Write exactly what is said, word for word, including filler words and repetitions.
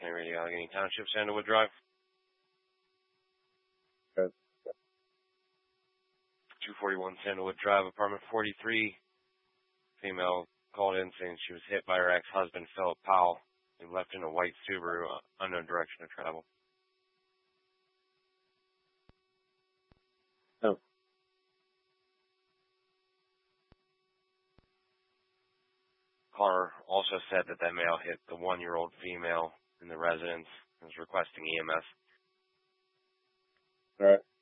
County Radio, Allegheny Township, Sandalwood Drive. Okay. two forty-one Sandalwood Drive, apartment forty-three. Female called in saying she was hit by her ex-husband, Philip Powell, and left in a white Subaru, uh, unknown direction of travel. Oh. Caller also said that that male hit the one-year-old female in the residence and was requesting E M S. All right.